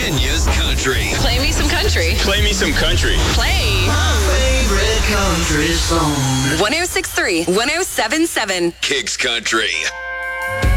Kenya's country. Play me some country. Play me some country. Play. Favorite country song. 106.3, 107.7. Kicks Country.